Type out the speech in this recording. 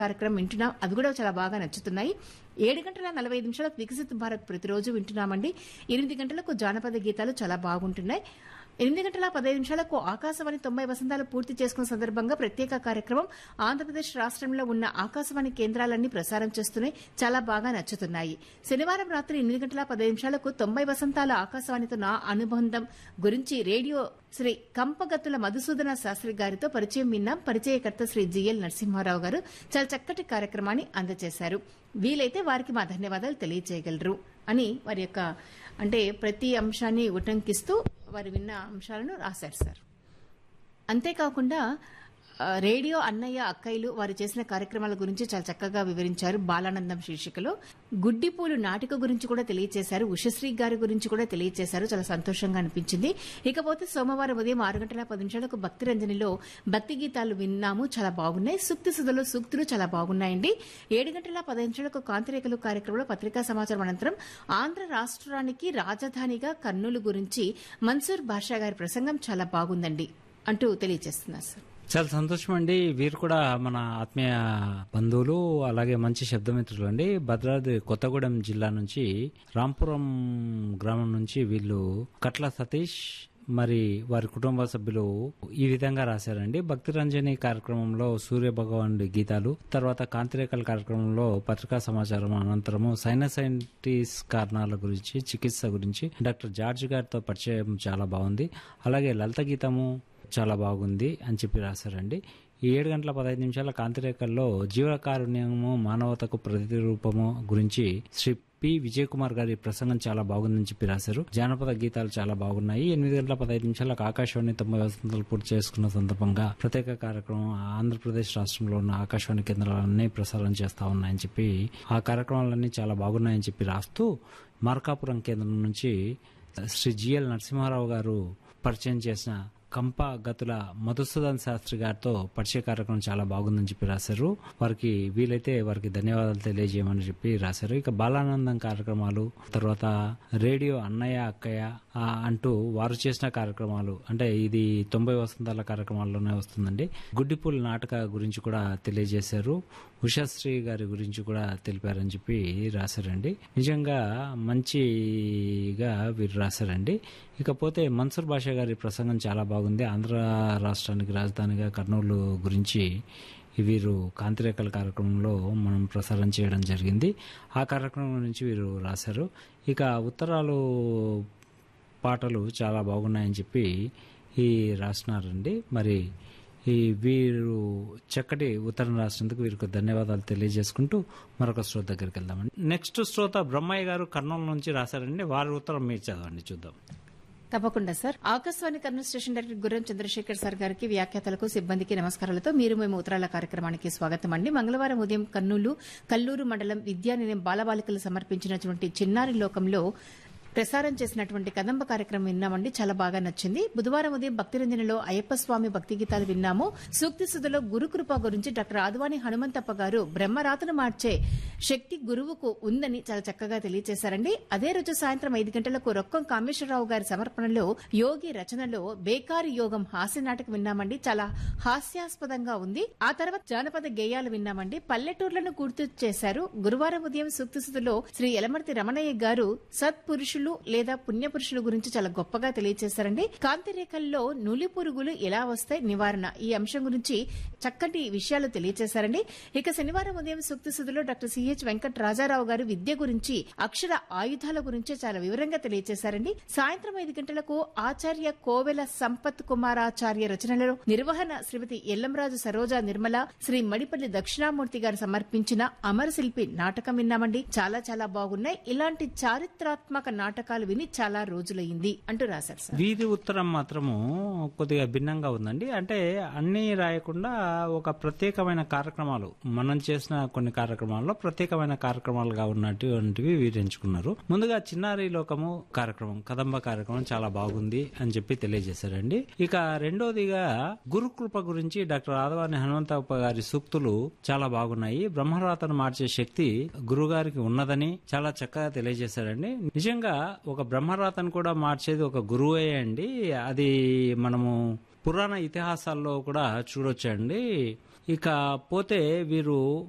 కార్యక్రమం వింటున్నాం, అవి కూడా చాలా బాగా నచ్చుతున్నాయి. 7:45 వికసిత్ భారత్ ప్రతిరోజు వింటున్నామండి. 8 గంటలకు జానపద గీతాలు చాలా బాగుంటున్నాయి. 8:15 ఆకాశవాణి 90 వసంతాలు పూర్తి చేసుకున్న సందర్భంగా ప్రత్యేక కార్యక్రమం ఆంధ్రప్రదేశ్ రాష్ట్రంలో ఉన్న ఆకాశవాణి కేంద్రాలన్నీ ప్రసారం చేస్తున్నాయి, చాలా బాగా నచ్చుతున్నాయి. శనివారం రాత్రి 8:15 90 వసంతాల ఆకాశవాణితో నా అనుబంధం గురించి రేడియో శ్రీ కంపగత్తుల మధుసూదన శాస్త్రి గారితో పరిచయం విన్నాం. పరిచయకర్త శ్రీ జిఎల్ నరసింహారావు గారు చాలా చక్కటి కార్యక్రమాన్ని అందజేశారు. వీలైతే వారికి మా ధన్యవాదాలు తెలియజేయగలరు అని వారి యొక్క ప్రతి అంశాన్ని ఉటంకిస్తూ వారు విన్న అంశాలను రాశారు సార్. అంతేకాకుండా రేడియో అన్నయ్య అక్కయ్యలు వారు చేసిన కార్యక్రమాల గురించి చాలా చక్కగా వివరించారు. బాలానందం శీర్షికలో గుడ్డిపూలు నాటిక గురించి కూడా తెలియజేశారు. ఉషశ్రీ గారి గురించి కూడా తెలియజేశారు. చాలా సంతోషంగా అనిపించింది. ఇకపోతే సోమవారం ఉదయం 6:10 భక్తి రంజనిలో భక్తి గీతాలు విన్నాము, చాలా బాగున్నాయి. సూక్తి సుధలో సూక్తులు చాలా బాగున్నాయండి. 7:10 కాంతిరేఖలు కార్యక్రమంలో పత్రికా సమాచారం అనంతరం ఆంధ్ర రాష్ట్రానికి రాజధానిగా కర్నూలు గురించి మన్సూర్ బాషా గారి ప్రసంగం చాలా బాగుందండి అంటూ తెలియజేస్తున్నారు సార్. చాలా సంతోషం అండి. వీరు కూడా మన ఆత్మీయ బంధువులు, అలాగే మంచి శబ్దమిత్రులు అండి. భద్రాద్రి కొత్తగూడెం జిల్లా నుంచి రాంపురం గ్రామం నుంచి వీళ్ళు కట్ల సతీష్ మరి వారి కుటుంబ సభ్యులు ఈ విధంగా రాశారండి. భక్తి రంజని కార్యక్రమంలో సూర్య భగవానుడి గీతాలు, తర్వాత కాంతిరేఖల కార్యక్రమంలో పత్రికా సమాచారం అనంతరము సైనసైటిస్ కారణాల గురించి, చికిత్స గురించి డాక్టర్ జార్జ్ గారితో పరిచయం చాలా బాగుంది. అలాగే లలిత గీతము చాలా బాగుంది అని చెప్పి రాశారండి. ఈ 7:15 కాంతిరేఖల్లో జీవకారుణ్యము మానవతకు ప్రతిరూపము గురించి శ్రీ పి విజయ్ కుమార్ గారి ప్రసంగం చాలా బాగుందని చెప్పి రాశారు. జానపద గీతాలు చాలా బాగున్నాయి. 8:15 ఆకాశవాణి 90 వసంతాలు పూర్తి చేసుకున్న సందర్భంగా ప్రత్యేక కార్యక్రమం ఆంధ్రప్రదేశ్ రాష్ట్రంలో ఉన్న ఆకాశవాణి కేంద్రాలన్నీ ప్రసారం చేస్తా ఉన్నాయని చెప్పి, ఆ కార్యక్రమాలన్నీ చాలా బాగున్నాయని చెప్పి రాస్తూ మార్కాపురం కేంద్రం నుంచి శ్రీ జిఎల్ నరసింహారావు గారు పరిచయం చేసిన కంప గతుల మధుసూదన్ శాస్త్రి గారితో పరిచయ కార్యక్రమం చాలా బాగుందని చెప్పి రాశారు. వారికి వీలైతే వారికి ధన్యవాదాలు తెలియజేయమని చెప్పి రాశారు. ఇక బాలానందం కార్యక్రమాలు, తర్వాత రేడియో అన్నయ్య అక్కయ్య అంటూ వారు చేసిన కార్యక్రమాలు, ఇది 90 వసంతాల కార్యక్రమాల్లోనే వస్తుందండి. గుడ్డిపూల నాటక గురించి కూడా తెలియజేశారు. ఉషశ్రీ గారి గురించి కూడా తెలిపారని చెప్పి రాశారండి. నిజంగా మంచిగా వీరు రాశారండి. ఇకపోతే మన్సూర్ బాషా గారి ప్రసంగం చాలా బాగుంది. ఆంధ్ర రాష్ట్రానికి రాజధానిగా కర్నూలు గురించి వీరు కాంతిరేఖల కార్యక్రమంలో మనం ప్రసారం చేయడం జరిగింది. ఆ కార్యక్రమం నుంచి వీరు రాశారు. ఇక ఉత్తరాలు పాటలు చాలా బాగున్నాయని చెప్పి రాసినారండి. మరి వీరు చక్కటి ఉత్తరం రాసినందుకు వీరికి ధన్యవాదాలు తెలియజేసుకుంటూ మరొక శ్రోత దగ్గరికి వెళ్దామండి. నెక్స్ట్ శ్రోత బ్రహ్మయ్య గారు కర్నూలు నుంచి రాశారండి. వారి ఉత్తరం మీరు చదవండి, చూద్దాం. తప్పకుండా sir. Akashvani Kurnool station director గుర్రం చంద్రశేఖర్ సార్ గారికి, వ్యాఖ్యాతలకు, సిబ్బందికి నమస్కారాలతో మీరు మేము ఉత్తరాల కార్యక్రమానికి స్వాగతం అండి. మంగళవారం ఉదయం కల్లూరు మండలం విద్యానిలయం బాలబాలికలు సమర్పించినటువంటి చిన్నారి లోకంలో ప్రసారం చేసినటువంటి కదంబ కార్యక్రమం విన్నామండి, చాలా బాగా నచ్చింది. బుధవారం ఉదయం భక్తిరంజనలో అయ్యప్ప స్వామి భక్తి గీతాలు విన్నాము. సూక్తి సుధలో గురుకృప గురించి డాక్టర్ ఆదివాని హనుమంతప్ప గారు బ్రహ్మరాతను మార్చే శక్తి గురువుకు ఉందని చాలా చక్కగా తెలియజేశారండి. అదే రోజు సాయంత్రం 5 గంటలకు రొక్కం కామేశ్వరరావు గారి సమర్పణలో యోగి రచనలో బేకారి యోగం హాస్య నాటకం విన్నామండి, చాలా హాస్యాస్పదంగా ఉంది. ఆ తర్వాత జానపద గేయాలు విన్నామండి. పల్లెటూర్లను గుర్తు చేశారు. గురువారం ఉదయం సూక్తి సుధలో శ్రీ యలమర్తి రమణయ్య గారు సత్పురుషులు లేదా పుణ్యపురుషుల గురించి చాలా గొప్పగా తెలియజేశారండి. కాంతిరేఖల్లో నులి పురుగులు ఎలా వస్తాయి, నివారణ, ఈ అంశం గురించి చక్కటి విషయాలు తెలియజేశారండి. ఇక శనివారం ఉదయం సూక్తి సుధలో డాక్టర్ సిహెచ్ వెంకట రాజారావు గారు విద్య గురించి, అక్షర ఆయుధాల గురించి చాలా వివరంగా తెలియజేశారండి. సాయంత్రం 5 గంటలకు ఆచార్య కోవెల సంపత్ కుమారాచార్య రచనలలో నిర్వహణ శ్రీమతి ఎల్లంరాజు సరోజా నిర్మల, శ్రీ మడిపల్లి దక్షిణామూర్తి గారు సమర్పించిన అమరశిల్పి నాటకం విన్నామండి, చాలా చాలా బాగున్నాయి. ఇలాంటి చారిత్రాత్మక నాటకాలు విని చాలా రోజులైంది అంటూ రాశారు సార్. వీరి ఉత్తరం మాత్రము కొద్దిగా భిన్నంగా ఉందండి. అన్ని రాయకుండా ఒక ప్రత్యేకమైన కార్యక్రమాలు, మనం చేసిన కొన్ని కార్యక్రమాల్లో ప్రత్యేకమైన కార్యక్రమాలుగా ఉన్నటువంటివి వీరు ఎంచుకున్నారు. ముందుగా చిన్నారి లోకము కార్యక్రమం, కదంబ కార్యక్రమం చాలా బాగుంది అని చెప్పి తెలియజేశారండి. ఇక రెండోదిగా గురుకృప గురించి డాక్టర్ ఆదవాని హనుమంతప్ప గారి సూక్తులు చాలా బాగున్నాయి. బ్రహ్మరాతను మార్చే శక్తి గురుగారికి ఉన్నదని చాలా చక్కగా తెలియజేశారండి. నిజంగా ఒక బ్రహ్మరాతను కూడా మార్చేది ఒక గురువే అండి. అది మనము పురాణ ఇతిహాసాల్లో కూడా చూడొచ్చండి. ఇక పోతే వీరు